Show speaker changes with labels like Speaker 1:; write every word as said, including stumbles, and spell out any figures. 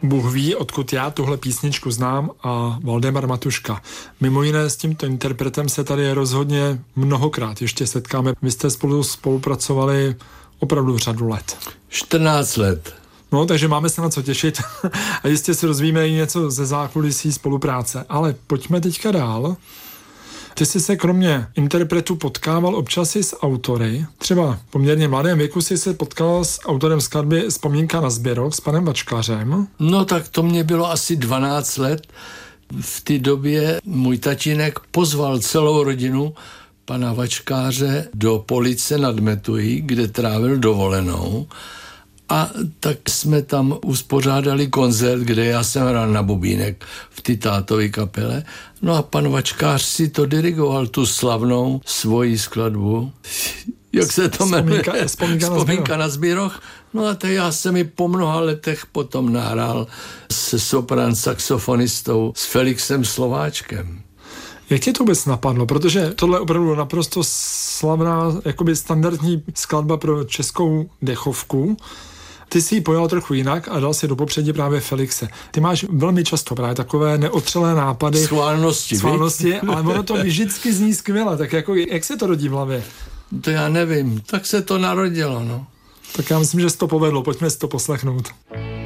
Speaker 1: Bůh ví, odkud já tuhle písničku znám a Valdemar Matuška. Mimo jiné s tímto interpretem se tady rozhodně mnohokrát ještě setkáme. Vy jste spolu spolupracovali opravdu řadu let.
Speaker 2: čtrnáct let.
Speaker 1: No, takže máme se na co těšit a jistě si rozvíme i něco ze zákulisí spolupráce. Ale pojďme teďka dál. Ty jsi se kromě interpretů potkával občas i s autory. Třeba v poměrně mladém věku jsi se potkal s autorem skladby Vzpomínka na Zběrov, s panem Vačkářem.
Speaker 2: No tak to mě bylo asi dvanáct let. V té době můj tatínek pozval celou rodinu pana Vačkáře do Police nad Metují, kde trávil dovolenou. A tak jsme tam uspořádali koncert, kde já jsem hrál na bubínek v té tátově kapele. No a pan Vačkář si to dirigoval, tu slavnou svoji skladbu. Jak se to jmenuje?
Speaker 1: Vzpomínka, vzpomínka,
Speaker 2: vzpomínka na Zběrov. No a to já jsem mi po mnoha letech potom nahrál se soprán saxofonistou s Felixem Slováčkem.
Speaker 1: Jak tě to vůbec napadlo? Protože tohle je opravdu naprosto slavná, jakoby standardní skladba pro českou dechovku. Ty si ji pojal trochu jinak a dal si do popředí právě Felixe. Ty máš velmi často právě takové neotřelé nápady.
Speaker 2: Schválnosti.
Speaker 1: Schválnosti, ale ono to vždycky zní skvěle. Tak jako, jak se to rodí v hlavě?
Speaker 2: To já nevím. Tak se to narodilo, no.
Speaker 1: Tak já myslím, že se to povedlo. Pojďme si to poslechnout.